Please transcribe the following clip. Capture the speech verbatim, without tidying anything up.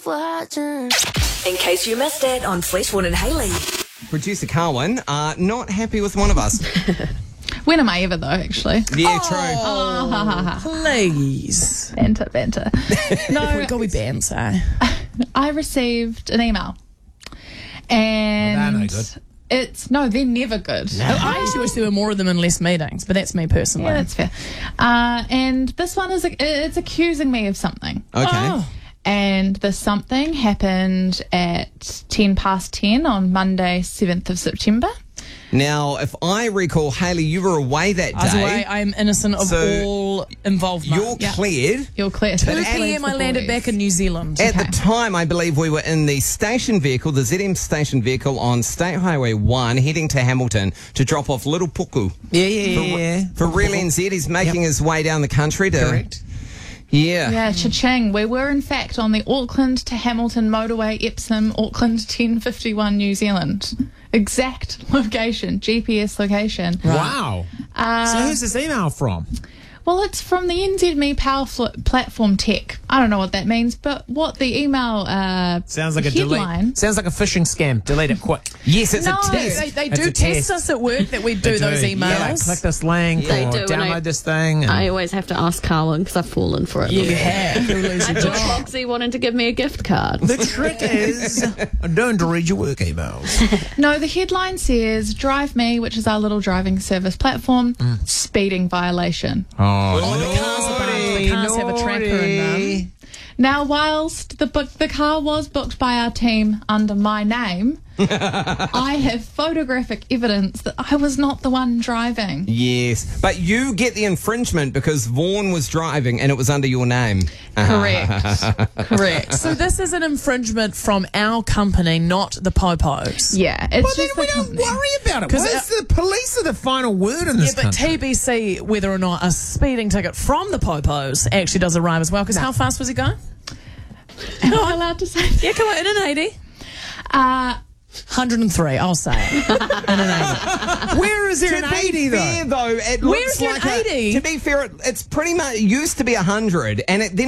watching. In case you missed it on Fleetwood and Hayley. Producer Carwin, uh, not happy with one of us. When am I ever, though, actually? Yeah, Oh, ha, ha, ha. Please. Banter, banter. No, We've got to be banter. I received an email. And Well, they're no good. it's, no, they're never good. I actually wish there were more of them in less meetings, but that's me personally. Yeah, that's fair. Uh, and this one is, it's accusing me of something. true. Okay. Oh. And the something happened at ten past ten on Monday, seventh of September. Now, if I recall, Hayley, you were away that day. I was away. I am innocent of So all involvement. You're Yeah. cleared. You're clear. two p.m. I landed back in New Zealand. At Okay. the time, I believe we were in the station vehicle, the Z M station vehicle on State Highway one, heading to Hamilton to drop off Little Puku. Yeah, yeah, For, yeah. yeah. for Real N Z, he's making his way down the country to... Correct. Yeah. Yeah, cha-ching. We were, in fact, on the Auckland to Hamilton motorway, Epsom, Auckland ten fifty-one, New Zealand. Exact location, G P S location. Wow. so who's this email from? Well, it's from the N Z M E Power Fl- Platform Tech. I don't know what that means, but what the email uh, Sounds like a headline... delete. Sounds like a phishing scam. Delete it quick. Yes, it's No. a test. They, they It's do a test test. us at work that we do They those do. emails. Yeah, click this link They or do, and download I- this thing. and- I always have to ask Carwin because I've fallen for it. You have. You'll lose I your thought job. Foxy wanted to give me a gift card. The trick is, don't read your work emails. No, the headline says, Drive Me, which is our little driving service platform, speeding violation. Oh, Oh, the cars are bad. The cars have a tracker in them. Now, whilst the book, the car was booked by our team under my name, I have photographic evidence that I was not the one driving. Yes, but you get the infringement because Vaughan was driving and it was under your name. Correct. Correct. So this is an infringement from our company, not the Popos. Yeah, it's Well, then just we the don't company. worry about it. 'Cause Because the police are the final word in Yeah, this but country. T B C, whether or not a speeding ticket from the Popos actually does arrive as well. Because how fast was he going? Am I allowed to say that? Yeah, come on, in an eighty. Uh, one hundred three, I'll say it. In an eighty. Where is there To an be eighty fair, though? though, it Where looks is there like an a- eighty? to be fair, it, it's pretty much it used to be a hundred, and it then